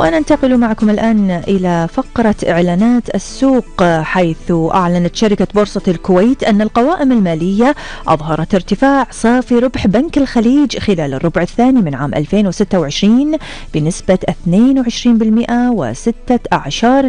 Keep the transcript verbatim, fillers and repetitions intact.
وننتقل معكم الآن إلى فقرة إعلانات السوق، حيث أعلنت شركة بورصة الكويت أن القوائم المالية أظهرت ارتفاع صافي ربح بنك الخليج خلال الربع الثاني من عام ألفين وستة وعشرين بنسبة اثنين وعشرين بالمئة وستة أعشار